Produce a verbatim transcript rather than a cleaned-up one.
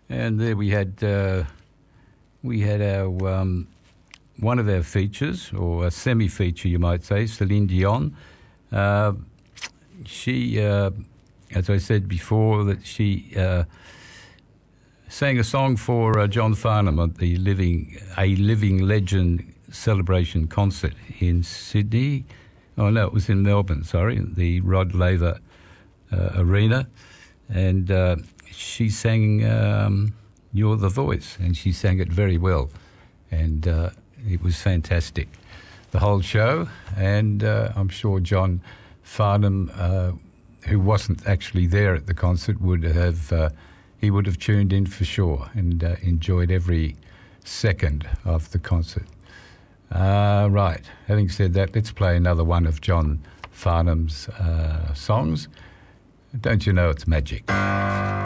And there we had uh, we had our um, one of our features, or a semi-feature, you might say, Celine Dion. Uh, she, uh, as I said before, that she uh, sang a song for uh, John Farnham at the Living a Living Legend celebration concert in Sydney. Oh no, it was in Melbourne. Sorry, the Rod Laver uh, Arena, and uh, she sang um, "You're the Voice," and she sang it very well, and uh, it was fantastic, the whole show. And uh, I'm sure John Farnham, uh, who wasn't actually there at the concert, would have uh, he would have tuned in for sure and uh, enjoyed every second of the concert. Uh, right, having said that, let's play another one of John Farnham's uh, songs. Don't You Know It's Magic?